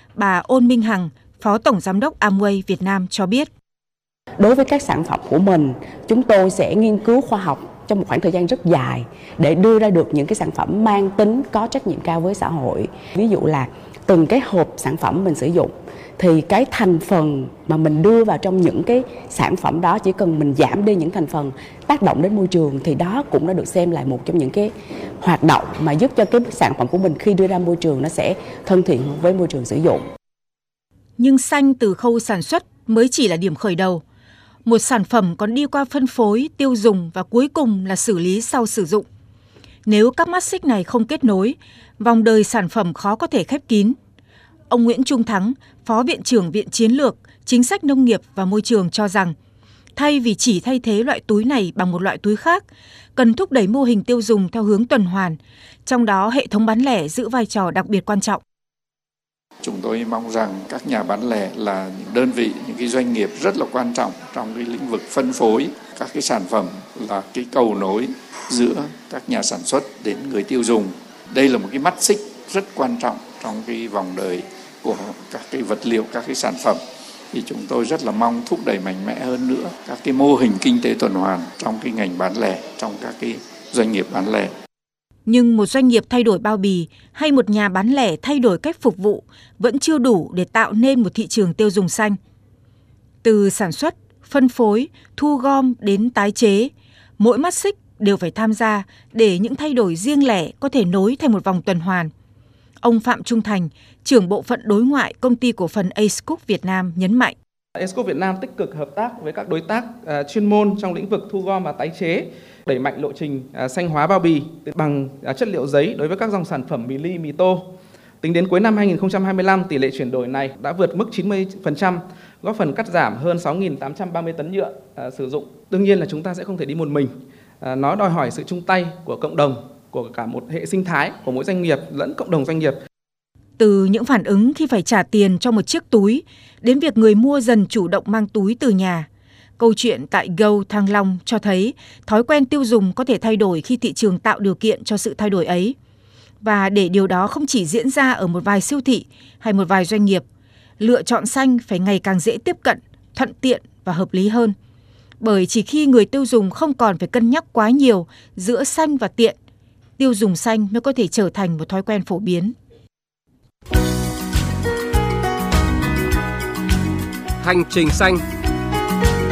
bà Ôn Minh Hằng, Phó Tổng Giám đốc Amway Việt Nam cho biết. Đối với các sản phẩm của mình, chúng tôi sẽ nghiên cứu khoa học trong một khoảng thời gian rất dài để đưa ra được những cái sản phẩm mang tính có trách nhiệm cao với xã hội. Ví dụ là từng cái hộp sản phẩm mình sử dụng thì cái thành phần mà mình đưa vào trong những cái sản phẩm đó, chỉ cần mình giảm đi những thành phần tác động đến môi trường thì đó cũng đã được xem là một trong những cái hoạt động mà giúp cho cái sản phẩm của mình khi đưa ra môi trường nó sẽ thân thiện với môi trường sử dụng. Nhưng xanh từ khâu sản xuất mới chỉ là điểm khởi đầu. Một sản phẩm còn đi qua phân phối, tiêu dùng và cuối cùng là xử lý sau sử dụng. Nếu các mắt xích này không kết nối, vòng đời sản phẩm khó có thể khép kín. Ông Nguyễn Trung Thắng, Phó Viện trưởng Viện Chiến lược, Chính sách Nông nghiệp và Môi trường cho rằng, thay vì chỉ thay thế loại túi này bằng một loại túi khác, cần thúc đẩy mô hình tiêu dùng theo hướng tuần hoàn, trong đó hệ thống bán lẻ giữ vai trò đặc biệt quan trọng. Chúng tôi mong rằng các nhà bán lẻ là những đơn vị, những cái doanh nghiệp rất là quan trọng trong cái lĩnh vực phân phối các cái sản phẩm, là cái cầu nối giữa các nhà sản xuất đến người tiêu dùng. Đây là một cái mắt xích rất quan trọng trong cái vòng đời của các cái vật liệu, các cái sản phẩm. Thì chúng tôi rất là mong thúc đẩy mạnh mẽ hơn nữa các cái mô hình kinh tế tuần hoàn trong cái ngành bán lẻ, trong các cái doanh nghiệp bán lẻ. Nhưng một doanh nghiệp thay đổi bao bì hay một nhà bán lẻ thay đổi cách phục vụ vẫn chưa đủ để tạo nên một thị trường tiêu dùng xanh. Từ sản xuất, phân phối, thu gom đến tái chế, mỗi mắt xích đều phải tham gia để những thay đổi riêng lẻ có thể nối thành một vòng tuần hoàn. Ông Phạm Trung Thành, trưởng bộ phận đối ngoại công ty cổ phần Ace Cook Việt Nam nhấn mạnh. Ace Cook Việt Nam tích cực hợp tác với các đối tác chuyên môn trong lĩnh vực thu gom và tái chế, đẩy mạnh lộ trình xanh hóa bao bì bằng chất liệu giấy đối với các dòng sản phẩm mì ly, mì tô. Tính đến cuối năm 2025, tỷ lệ chuyển đổi này đã vượt mức 90%, góp phần cắt giảm hơn 6.830 tấn nhựa sử dụng. Đương nhiên là chúng ta sẽ không thể đi một mình. Nó đòi hỏi sự chung tay của cộng đồng, của cả một hệ sinh thái, của mỗi doanh nghiệp lẫn cộng đồng doanh nghiệp. Từ những phản ứng khi phải trả tiền cho một chiếc túi, đến việc người mua dần chủ động mang túi từ nhà. Câu chuyện tại Go Thăng Long cho thấy thói quen tiêu dùng có thể thay đổi khi thị trường tạo điều kiện cho sự thay đổi ấy. Và để điều đó không chỉ diễn ra ở một vài siêu thị hay một vài doanh nghiệp, lựa chọn xanh phải ngày càng dễ tiếp cận, thuận tiện và hợp lý hơn. Bởi chỉ khi người tiêu dùng không còn phải cân nhắc quá nhiều giữa xanh và tiện, tiêu dùng xanh mới có thể trở thành một thói quen phổ biến. Hành trình xanh.